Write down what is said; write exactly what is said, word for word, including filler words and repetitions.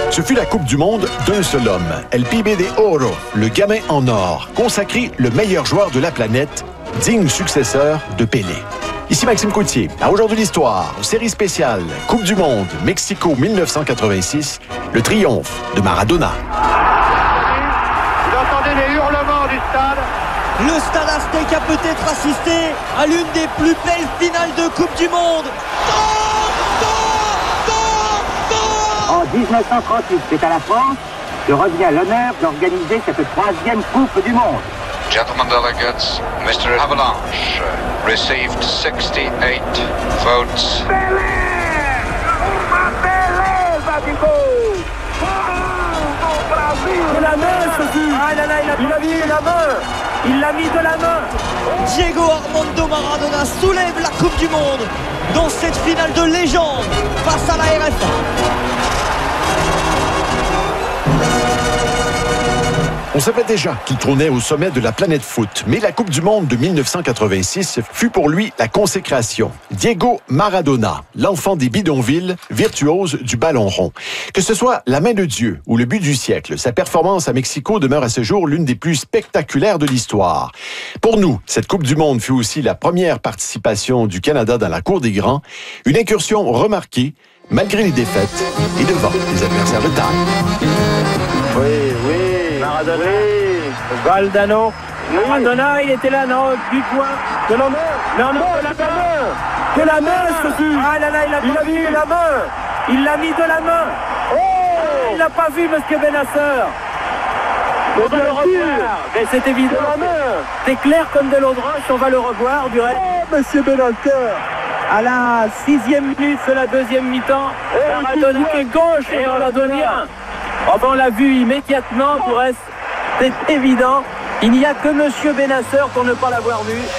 Ce fut la Coupe du Monde d'un seul homme, El Pibe de Oro, le gamin en or, consacré le meilleur joueur de la planète, digne successeur de Pelé. Ici Maxime Coutier. À Aujourd'hui l'Histoire, série spéciale Coupe du Monde Mexico mille neuf cent quatre-vingt-six, le triomphe de Maradona. Vous entendez les hurlements du stade. Le Stade Aztec a peut-être assisté à l'une des plus belles finales de Coupe du Monde. En dix-neuf cent trente-huit, c'est à la France que revient l'honneur d'organiser cette troisième Coupe du Monde. Gentlemen delegates, Mister Avalanche received sixty-eight votes. De la main, ce fut. Ah là là, il a, il a mis la main. Il l'a mis de la main. Diego Armando Maradona soulève la Coupe du Monde dans cette finale de légende face à la R F A. On savait déjà qu'il trônait au sommet de la planète foot, mais la Coupe du Monde de mille neuf cent quatre-vingt-six fut pour lui la consécration. Diego Maradona, l'enfant des bidonvilles, virtuose du ballon rond. Que ce soit la main de Dieu ou le but du siècle, sa performance à Mexico demeure à ce jour l'une des plus spectaculaires de l'histoire. Pour nous, cette Coupe du Monde fut aussi la première participation du Canada dans la cour des grands, une incursion remarquée, malgré les défaites et devant les adversaires de taille. Oui, oui. Maradona, oui. Valdano, oui. Maradona, il était là, non, du point, de la main, non, non, de la main, de la main, ce fut. Ah là là, il a, il a mis de la main, il l'a mis de la main. Oh, il n'a pas vu, monsieur Bennacer. On va le revoir, mais c'est évident. C'est clair comme de l'eau de roche, on va le revoir du reste. Oh, monsieur Bennacer. À la sixième minute de la deuxième mi-temps, oh, Maradona est gauche et Maradona. Enfin, on l'a vu immédiatement, pour être, c'est évident. Il n'y a que monsieur Bennacer pour ne pas l'avoir vu.